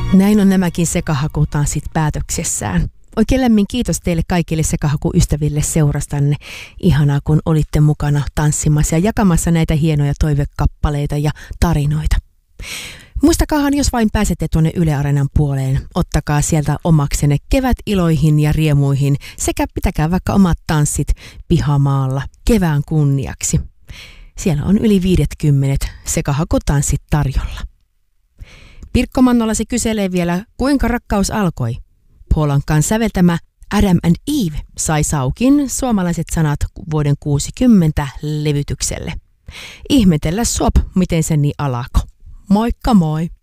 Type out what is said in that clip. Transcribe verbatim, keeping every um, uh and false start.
Näin on nämäkin sekahakutanssit päätöksessään. Oikein lämmin kiitos teille kaikille sekahakuystäville seurastanne. Ihanaa, kun olitte mukana tanssimassa ja jakamassa näitä hienoja toivekappaleita ja tarinoita. Muistakaahan, jos vain pääsette tuonne Yle Areenan puoleen, ottakaa sieltä omaksenne kevätiloihin ja riemuihin sekä pitäkää vaikka omat tanssit pihamaalla kevään kunniaksi. Siellä on yli viisikymmentä sekahakutanssit tarjolla. Pirkko Mannola se kyselee vielä, kuinka rakkaus alkoi. Polankan säveltämä Adam and Eve sai saukin suomalaiset sanat vuoden kuusikymmentä levytykselle. Ihmetellä sop, miten se niin alako. Moikka moi!